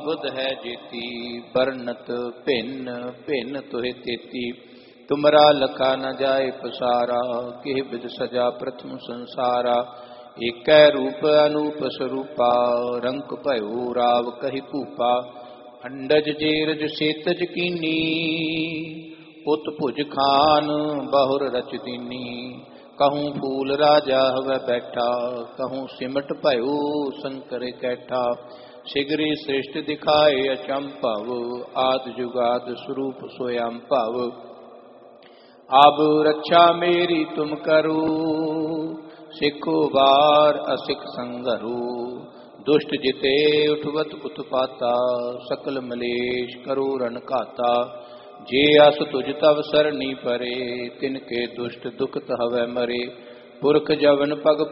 बुध है जेती, बरनत भिन्न भिन्न तुहे तेती। तुमरा लखा न जाए पसारा, किह बिद सजा प्रथम संसारा। एकै रूप अनूप स्वरूपा, रंक भयो राव कहि भूपा। अंडज जेरज सेतज कीनी, उत भुज खान बहुर रच दीनी। कहूँ फूल राजा हवै बैठा, कहूँ सिमट भयो शंकर कैठा। शिगरी सृष्टि दिखाए अचंभव, आद जुगाद स्वरूप स्वयं भव। अब रक्षा मेरी तुम करो, सिखो बार असिख संगरो। दुष्ट जिते उठवत उत्पाता, सकल मलेश करो रण घाता। जे अस तुझ तव सरनी परे, तिनके दुष्ट दुखत हवै मरे। पुरख जवन पग